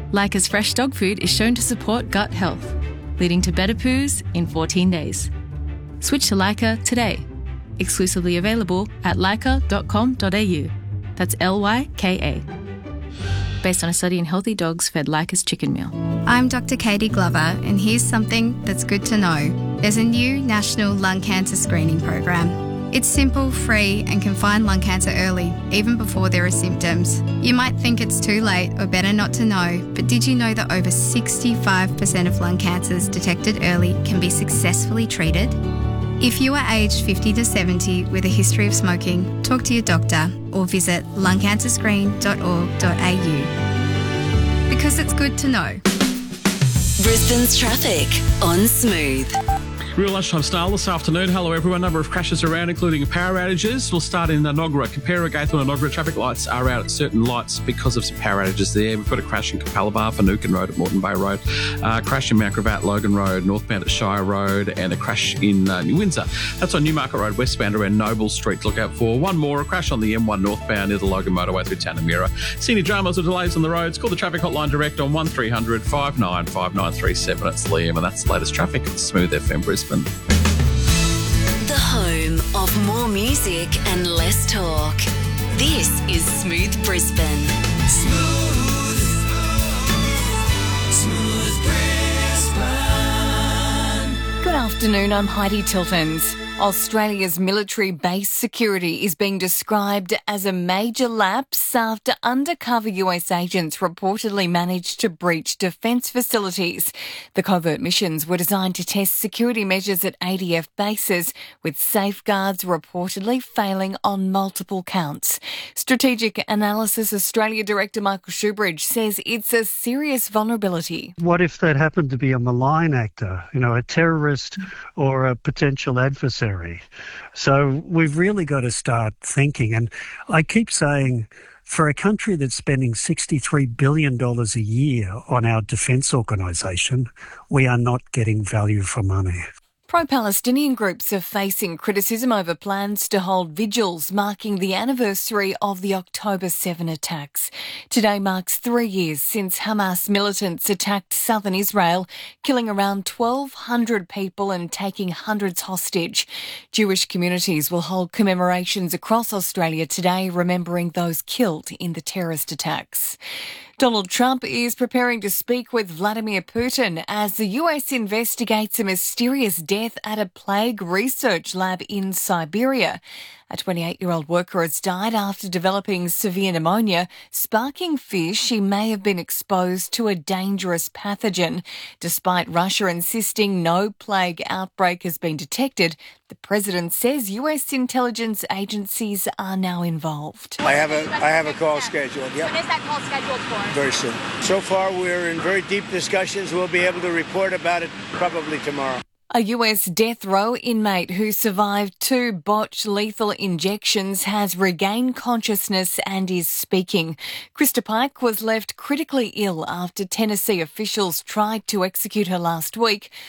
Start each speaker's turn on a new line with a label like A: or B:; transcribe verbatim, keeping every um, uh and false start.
A: Lyca's fresh dog food is shown to support gut health, leading to better poos in fourteen days. Switch to Lyca today. Exclusively available at lyca dot com dot a u. That's L Y K A. Based on a study in healthy dogs fed Lyca's chicken meal.
B: I'm Doctor Katie Glover, and here's something that's good to know. There's a new national lung cancer screening program. It's simple, free, and can find lung cancer early, even before there are symptoms. You might think it's too late or better not to know, but did you know that over sixty-five percent of lung cancers detected early can be successfully treated? If you are aged fifty to seventy with a history of smoking, talk to your doctor or visit lung cancer screen dot org dot a u. Because it's good to know.
C: Brisbane's traffic on Smooth.
D: Real lunchtime style this afternoon. Hello everyone. Number of crashes around, including power outages. We'll start in Nogra. Compara, Gaithel and Nogra traffic lights are out at certain lights because of some power outages there. We've got a crash in Capalaba, Finucane Road at Moreton Bay Road, uh, crash in Mount Gravatt, Logan Road, northbound at Shire Road, and a crash in uh, New Windsor. That's on Newmarket Road, westbound around Noble Street to look out for. One more, a crash on the M one northbound near the Logan motorway through Tanamura. Senior dramas or delays on the roads. Call the traffic hotline direct on one three hundred, five nine five nine three seven. It's Liam, and that's the latest traffic at Smooth F M Brisbane.
C: The home of more music and less talk. This is Smooth Brisbane.
E: Smooth, Smooth Brisbane.
F: Good afternoon, I'm Heidi Tiltons. Australia's military base security is being described as a major lapse after undercover U S agents reportedly managed to breach defence facilities. The covert missions were designed to test security measures at A D F bases, with safeguards reportedly failing on multiple counts. Strategic Analysis Australia Director Michael Shoebridge says it's a serious vulnerability.
G: What if that happened to be a malign actor, you know, a terrorist or a potential adversary? So we've really got to start thinking. And I keep saying, for a country that's spending sixty-three billion dollars a year on our defence organisation, we are not getting value for money.
F: Pro-Palestinian groups are facing criticism over plans to hold vigils marking the anniversary of the October seventh attacks. Today marks three years since Hamas militants attacked southern Israel, killing around twelve hundred people and taking hundreds hostage. Jewish communities will hold commemorations across Australia today, remembering those killed in the terrorist attacks. Donald Trump is preparing to speak with Vladimir Putin as the U S investigates a mysterious death at a plague research lab in Siberia. A twenty-eight-year-old worker has died after developing severe pneumonia, sparking fears she may have been exposed to a dangerous pathogen. Despite Russia insisting no plague outbreak has been detected, the president says U S intelligence agencies are now involved.
H: I have a I have a call scheduled. Yep.
I: When is that call scheduled for?
H: Very soon. So far, we're in very deep discussions. We'll be able to report about it probably tomorrow.
F: A U S death row inmate who survived two botched lethal injections has regained consciousness and is speaking. Krista Pike was left critically ill after Tennessee officials tried to execute her last week.